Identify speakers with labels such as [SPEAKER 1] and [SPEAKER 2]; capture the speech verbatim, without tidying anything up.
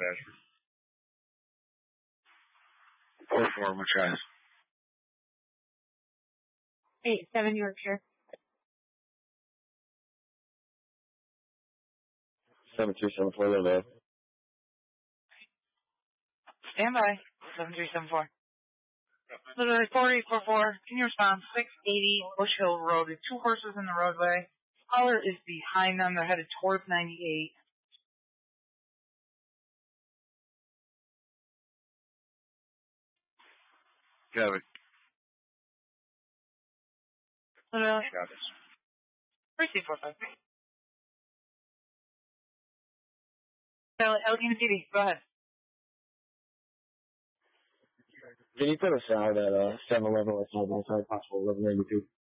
[SPEAKER 1] Four four, we'll try.
[SPEAKER 2] Eight seven Yorkshire.
[SPEAKER 3] Seven three seven four, Lodell.
[SPEAKER 4] Stand by. Seven three seven four. Literally four eight four four. Can you respond? Six eighty Bush Hill Road. There's two horses in the roadway. Caller is behind them. They're headed towards ninety-eight.
[SPEAKER 1] Got it.
[SPEAKER 4] Literally.
[SPEAKER 1] Got it.
[SPEAKER 4] Receive four five. Allegheny P D. Go ahead.
[SPEAKER 3] Can you put us out at uh, seven eleven West Side, possible eleven eighty-two?